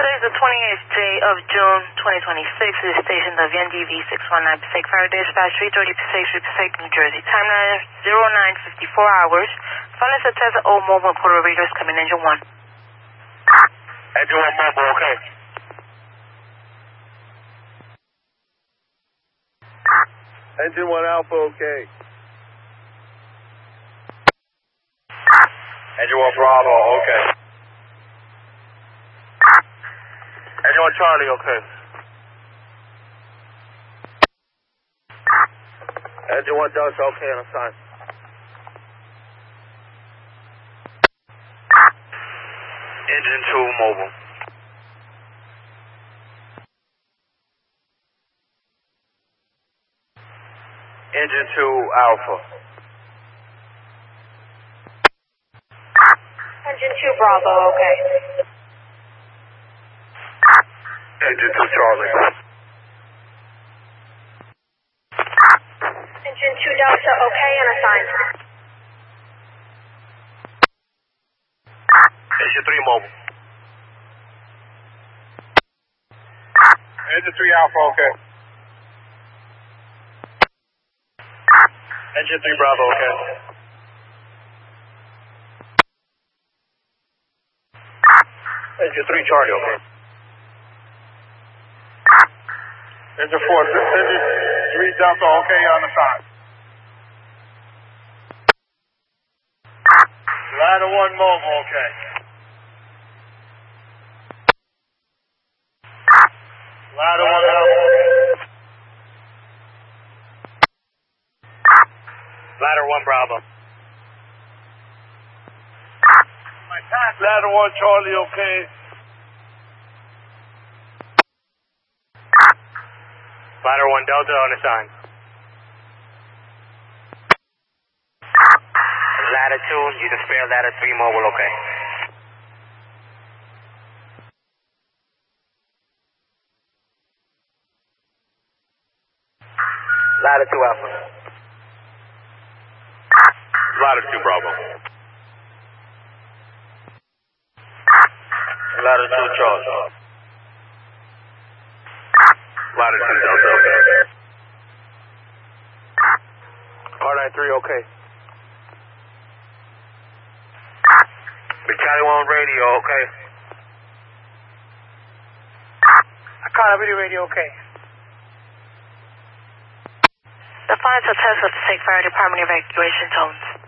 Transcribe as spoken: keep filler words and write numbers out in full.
Today is the twenty-eighth day of June, twenty twenty-six. This is station of N D V six one nine Passaic Fire Dispatch, three thirty Passaic Street, Passaic, New Jersey. Time nine zero nine fifty-four hours. Phone is a Tesla O Mobile Puerto Rico is coming engine one. Engine one mobile, okay. Engine one Alpha, okay. Engine one Bravo, okay. Engine one Charlie, okay. Engine one Delta, okay, on assigned. Engine two mobile. Engine two Alpha. Engine two Bravo, okay. Engine two Charlie. Engine two Delta, okay, and assigned. Engine three mobile. Engine three Alpha, okay. Engine three Bravo, okay. Engine three Charlie, okay. Engine four, engine three Delta, okay, on assigned. Ladder one mobile, okay. Ladder one Alpha, okay. Ladder one Bravo. My pass, ladder one Charlie, okay. Ladder one Delta unassigned. Ladder two, you can spare ladder three mobile, okay. Ladder two Alpha. Ladder two Bravo. Ladder two Charlie. Ladder two Delta, okay. R ninety-three, okay. Charlie one radio, okay. I caught a video radio, okay. The phone is a Tesla Passaic Fire Department evacuation tones.